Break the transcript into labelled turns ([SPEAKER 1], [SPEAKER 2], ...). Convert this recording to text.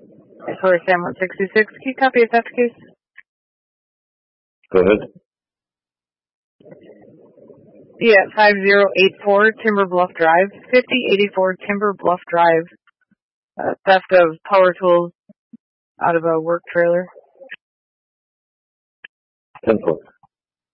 [SPEAKER 1] For Sam 166, can you copy a theft case?
[SPEAKER 2] Go ahead.
[SPEAKER 1] Yeah, 5084 Timber Bluff Drive, 5084 Timber Bluff Drive. Theft of power tools out of a work trailer.
[SPEAKER 2] 10-4.